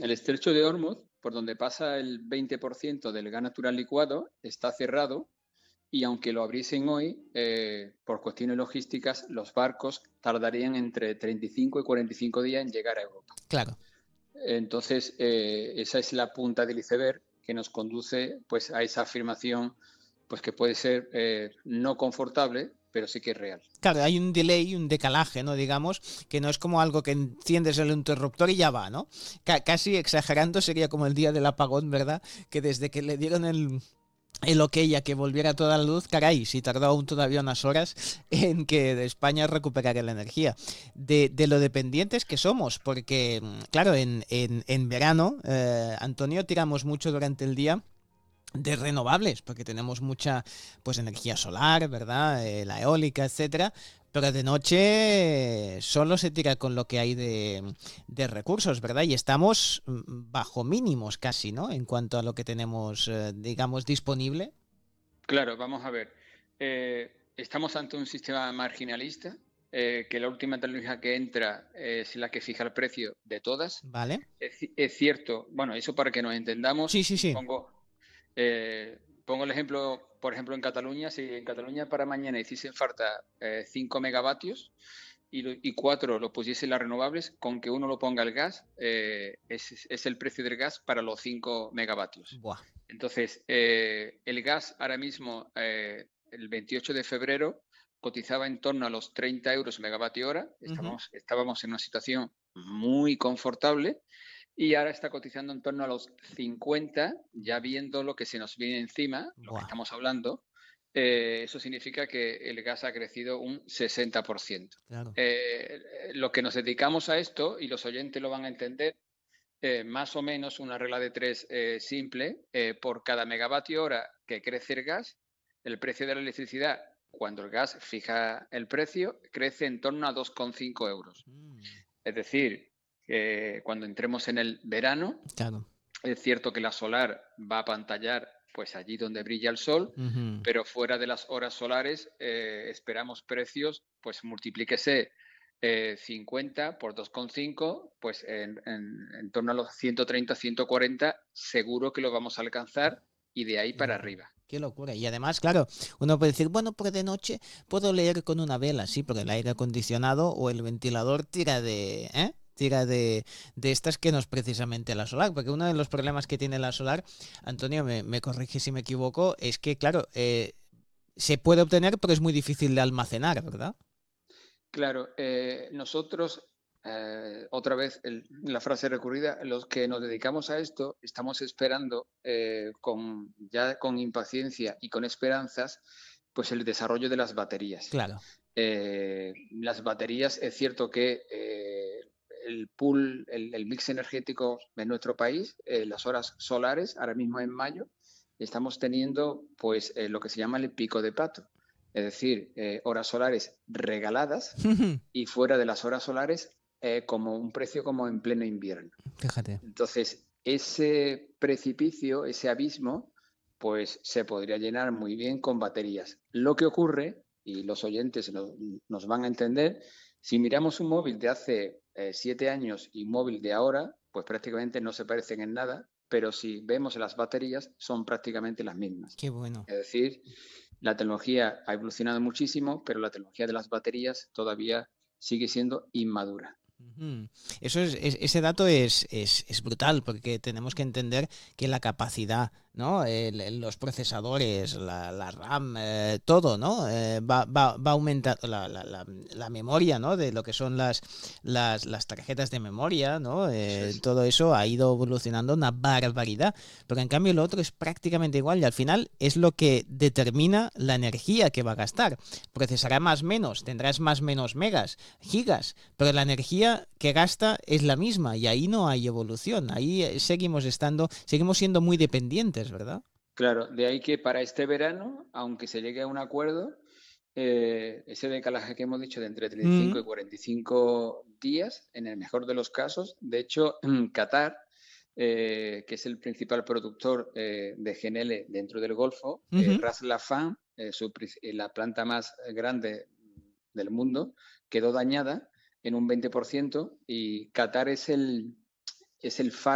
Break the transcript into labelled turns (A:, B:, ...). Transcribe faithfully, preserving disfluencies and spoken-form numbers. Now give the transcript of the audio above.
A: El estrecho de Hormuz, por donde pasa el veinte por ciento del gas natural licuado, está cerrado y aunque lo abriesen hoy, eh, por cuestiones logísticas, los barcos tardarían entre treinta y cinco y cuarenta y cinco días en llegar a Europa.
B: Claro.
A: Entonces, eh, esa es la punta del iceberg que nos conduce pues, a esa afirmación pues, que puede ser eh, no confortable, pero sí que es real.
B: Claro, hay un delay, un decalaje, ¿no? Digamos, que no es como algo que enciendes el interruptor y ya va, ¿no? C- casi exagerando sería como el día del apagón, ¿verdad? Que desde que le dieron el, el ok a que volviera toda la luz, caray, si tardó aún todavía unas horas en que de España recuperara la energía. De, de lo dependientes que somos, porque, mm, claro, en, en, en verano, eh, Antonio, tiramos mucho durante el día de renovables, porque tenemos mucha pues energía solar, ¿verdad? Eh, la eólica, etcétera. Pero de noche solo se tira con lo que hay de, de recursos, ¿verdad? Y estamos mm, bajo mínimos casi, ¿no? En cuanto a lo que tenemos, eh, digamos, disponible.
A: Claro, vamos a ver. Eh, estamos ante un sistema marginalista, eh, que la última tecnología que entra es la que fija el precio de todas.
B: ¿Vale?
A: Es, ci- es cierto, bueno, eso para que nos entendamos,
B: Sí, sí, sí.
A: pongo, eh, pongo el ejemplo, por ejemplo, en Cataluña, si en Cataluña para mañana hiciesen falta eh, cinco megavatios y, lo- y cuatro lo pusiesen las renovables, con que uno lo ponga el gas, eh, es, es el precio del gas para los cinco megavatios.
B: Buah.
A: Entonces, eh, el gas ahora mismo, eh, el veintiocho de febrero, cotizaba en torno a los treinta euros megavatio hora.
B: Ujú.
A: Estábamos, estábamos en una situación muy confortable y ahora está cotizando en torno a los cincuenta, ya viendo lo que se nos viene encima, lo que
B: Buah.
A: estamos hablando. Eh, eso significa que el gas ha crecido un sesenta por ciento.
B: Claro.
A: Eh, lo que nos dedicamos a esto, y los oyentes lo van a entender, eh, más o menos una regla de tres eh, simple, eh, por cada megavatio hora que crece el gas, el precio de la electricidad, cuando el gas fija el precio, crece en torno a dos coma cinco euros.
B: Mm.
A: Es decir, que cuando entremos en el verano,
B: Claro.
A: es cierto que la solar va a pantallar pues allí donde brilla el sol,
B: Ujú.
A: pero fuera de las horas solares eh, esperamos precios, pues multiplíquese eh, cincuenta por dos coma cinco, pues en, en, en torno a los ciento treinta, ciento cuarenta, seguro que lo vamos a alcanzar y de ahí
B: Qué
A: para
B: locura.
A: arriba.
B: Qué locura. Y además, claro, uno puede decir, bueno, pues de noche puedo leer con una vela, sí, porque el aire acondicionado o el ventilador tira de, ¿eh? Tira de, de estas que no es precisamente la solar, porque uno de los problemas que tiene la solar, Antonio, me, me corrige si me equivoco, es que, claro, eh, se puede obtener, pero es muy difícil de almacenar, ¿verdad?
A: Claro, eh, nosotros, eh, otra vez el- la frase recurrida, los que nos dedicamos a esto, estamos esperando eh, con, ya con impaciencia y con esperanzas, pues el desarrollo de las baterías.
B: Claro.
A: Eh, las baterías, es cierto que eh, el pool, el, el mix energético de nuestro país, eh, las horas solares, ahora mismo en mayo, estamos teniendo pues eh, lo que se llama el pico de pato, es decir, eh, horas solares regaladas y fuera de las horas solares eh, como un precio como en pleno invierno.
B: Fíjate.
A: Entonces, ese precipicio, ese abismo, pues se podría llenar muy bien con baterías. Lo que ocurre, y los oyentes lo, nos van a entender, si miramos un móvil de hace eh, siete años y un móvil de ahora, pues prácticamente no se parecen en nada, pero si vemos las baterías son prácticamente las mismas.
B: Qué bueno.
A: Es decir, la tecnología ha evolucionado muchísimo, pero la tecnología de las baterías todavía sigue siendo inmadura.
B: Ujú. Eso es, es- ese dato es, es, es brutal porque tenemos que entender que la capacidad, ¿no? El- el- los procesadores, la, la RAM, eh, todo, ¿no? Eh, va, va, va aumentando la, la, la, la memoria, ¿no? De lo que son las, las, las tarjetas de memoria, ¿no?
A: Eso
B: Eh,
A: es.
B: todo eso ha ido evolucionando una barbaridad. Pero en cambio lo otro es prácticamente igual y al final es lo que determina la energía que va a gastar. Procesará más menos, tendrás más menos megas, gigas, pero la energía que gasta es la misma y ahí no hay evolución. Ahí eh, seguimos estando, seguimos siendo muy dependientes, ¿verdad?
A: Claro, de ahí que para este verano, aunque se llegue a un acuerdo, eh, ese decalaje que hemos dicho de entre treinta y cinco
B: Mm,
A: y cuarenta y cinco días, en el mejor de los casos, de hecho, Qatar, eh, que es el principal productor eh, de G N L dentro del Golfo, eh,
B: ujú.
A: Ras Laffan, eh, su eh, la planta más grande del mundo, quedó dañada en un veinte por ciento y Qatar es el, es el faro